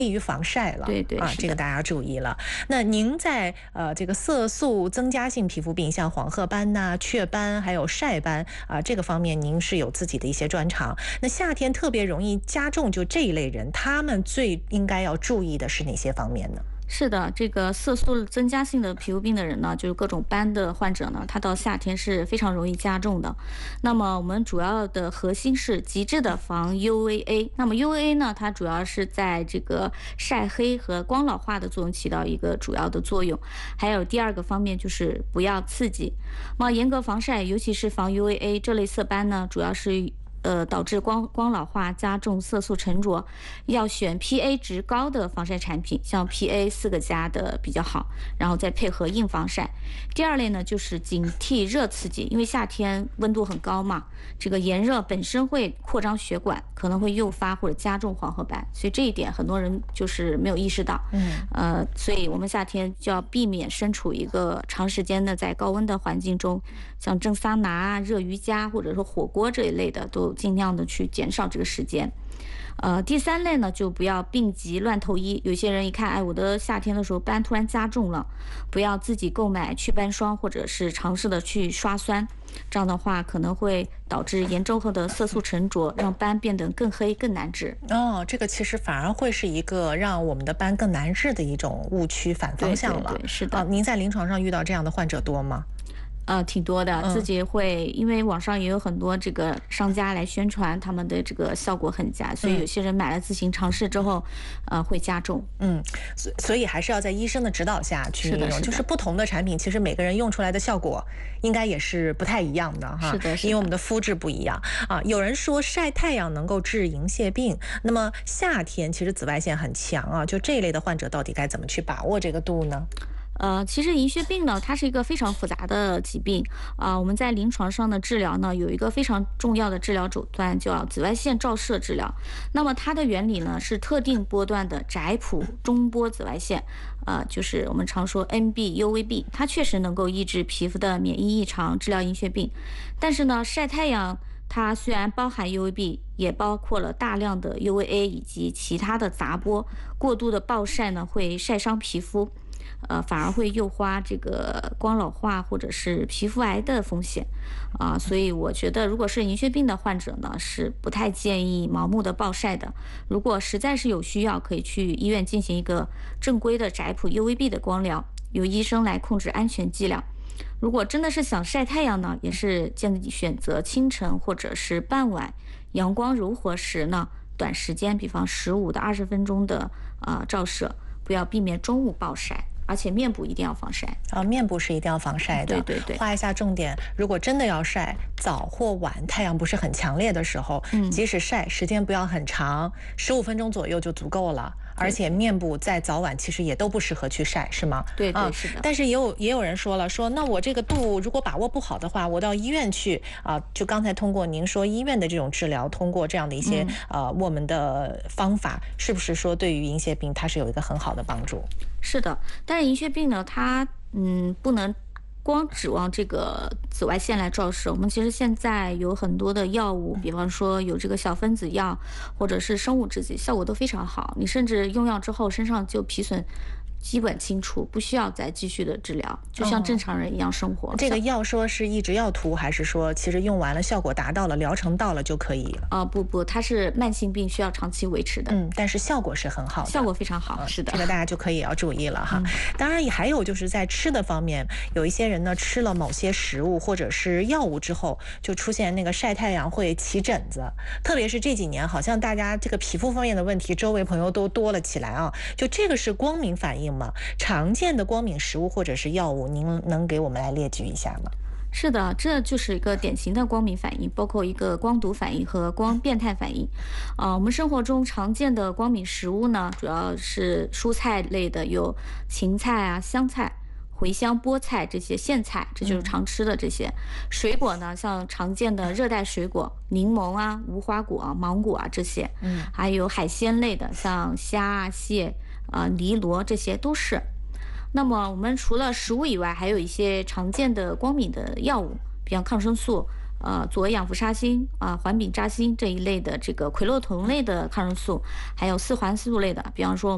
于防晒了。 对对， 这个大家注意了。那您在这个色素增加性皮肤病，像黄褐斑呐、雀斑还有晒斑这个方面，您是有自己的一些专长。那夏天特别容易加重，就这一类人，他们最应该要注意的是哪些方面呢？ 是的，这个色素增加性的皮肤病的人呢，就是各种斑的患者呢，他到夏天是非常容易加重的。那么我们主要的核心是极致的防 UVA。那么 UVA 呢，它主要是在这个晒黑和光老化的作用起到一个主要的作用。还有第二个方面就是不要刺激。那么严格防晒，尤其是防 UVA 这类色斑呢，主要是导致光老化，加重色素沉着，要选 PA 值高的防晒产品，像 PA 4+的比较好，然后再配合硬防晒。第二类呢，就是警惕热刺激，因为夏天温度很高嘛，这个炎热本身会扩张血管，可能会诱发或者加重黄褐斑，所以这一点很多人就是没有意识到。所以我们夏天就要避免身处一个长时间的在高温的环境中，像蒸桑拿、热瑜伽或者说火锅这一类的都尽量的去减少这个时间。第三类呢，就不要病急乱投医。有些人一看，哎，我的夏天的时候斑突然加重了，不要自己购买祛斑霜，或者是尝试的去刷酸，这样的话可能会导致严重后的色素沉着，让斑变得更黑、更难治。 这个其实反而会是一个让我们的斑更难治的一种误区、反方向了。 对，是的。 您在临床上遇到这样的患者多吗？ 挺多的，自己会，因为网上也有很多这个商家来宣传他们的这个效果很佳，所以有些人买了自行尝试之后，会加重。 所以还是要在医生的指导下去用，就是不同的产品，其实每个人用出来的效果应该也是不太一样的哈。 是的， 因为我们的肤质不一样有人说晒太阳能够治银屑病，那么夏天其实紫外线很强就这一类的患者到底该怎么去把握这个度呢？ 其实银屑病呢，它是一个非常复杂的疾病我们在临床上的治疗呢，有一个非常重要的治疗手段，叫紫外线照射治疗。那么它的原理呢，是特定波段的窄谱中波紫外线，就是我们常说 NB、UVB， 它确实能够抑制皮肤的免疫异常，治疗银屑病。但是呢，晒太阳它虽然包含 UVB， 也包括了大量的 UVA 以及其他的杂波，过度的暴晒呢，会晒伤皮肤。反而会诱发这个光老化或者是皮肤癌的风险所以我觉得如果是银屑病的患者呢，是不太建议盲目的暴晒的。如果实在是有需要，可以去医院进行一个正规的窄谱 UVB 的光疗，由医生来控制安全剂量。如果真的是想晒太阳呢，也是建议选择清晨或者是傍晚阳光柔和时呢，短时间，比方15到20分钟的照射，不要避免中午暴晒。而且面部一定要防晒面部是一定要防晒的。 对， 画一下重点。如果真的要晒，早或晚太阳不是很强烈的时候，即使晒时间不要很长，15分钟左右就足够了。而且面部在早晚其实也都不适合去晒，是吗？ 对，是的。 但是也有人说那我这个度如果把握不好的话，我到医院去就刚才通过您说医院的这种治疗，通过这样的一些我们的方法，是不是说对于银屑病它是有一个很好的帮助？ 是的，但是银屑病呢，它不能光指望这个紫外线来照射。我们其实现在有很多的药物，比方说有这个小分子药或者是生物制剂，效果都非常好。你甚至用药之后身上就皮损基本清除，不需要再继续的治疗，就像正常人一样生活。 这个药说是一直要涂，还是说其实用完了效果达到了，疗程到了就可以了？ 不，它是慢性病，需要长期维持的。 但是效果是很好的， 效果非常好。是的， 这个大家就可以要注意了哈。当然也还有就是在吃的方面，有一些人呢吃了某些食物或者是药物之后，就出现那个晒太阳会起疹子，特别是这几年好像大家这个皮肤方面的问题，周围朋友都多了起来就这个是光敏反应吗？常见的光敏食物或者是药物，您能给我们来列举一下吗？ 是的，这就是一个典型的光敏反应，包括一个光毒反应和光变态反应。我们生活中常见的光敏食物呢，主要是蔬菜类的，有芹菜香菜、茴香、菠菜这些苋菜，这就是常吃的这些。水果呢，像常见的热带水果，柠檬无花果芒果这些。还有海鲜类的，像虾蟹梨螺，这些都是。那么我们除了食物以外，还有一些常见的光敏的药物，比方抗生素、左氧氟沙星环丙扎星这一类的这个喹诺酮类的抗生素，还有4环素类的，比方说